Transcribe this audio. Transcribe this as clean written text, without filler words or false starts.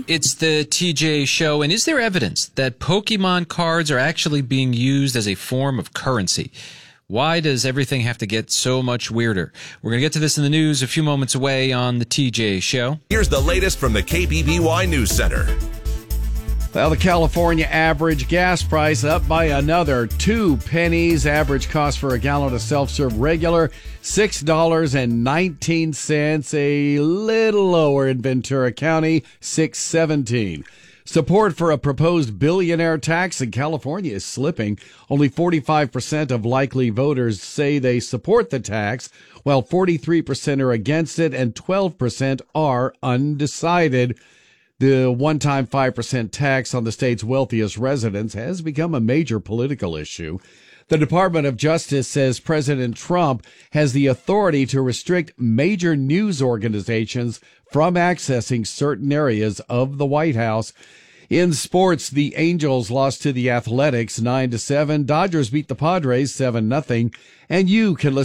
It's the TJ Show, and is there evidence that Pokemon cards are actually being used as a form of currency? Why does everything have to get so much weirder? We're going to get to this in the news a few moments away on the TJ Show. Here's the latest from the KBBY News Center. Well, the California average gas price up by another 2 pennies. Average cost for a gallon of self-serve regular, $6.19. A little lower in Ventura County, $6.17. Support for a proposed billionaire tax in California is slipping. Only 45% of likely voters say they support the tax, while 43% are against it and 12% are undecided. The one-time 5% tax on the state's wealthiest residents has become a major political issue. The Department of Justice says President Trump has the authority to restrict major news organizations from accessing certain areas of the White House. In sports, the Angels lost to the Athletics 9-7. Dodgers beat the Padres 7-0. And you can listen